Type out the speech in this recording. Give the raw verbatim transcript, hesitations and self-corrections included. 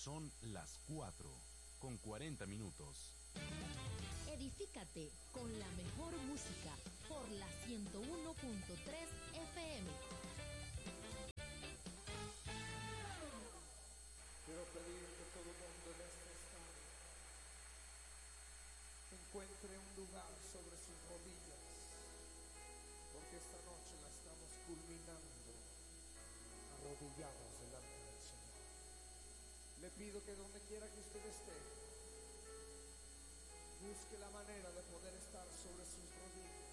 Son las cuatro con cuarenta minutos. Edifícate con la mejor música por la ciento uno punto tres F M. Quiero pedir que todo mundo en este estado encuentre un lugar sobre sus rodillas, porque esta noche la estamos culminando arrodillados delante del Señor. Le pido que donde quiera que usted esté, busque la manera de poder estar sobre sus rodillas.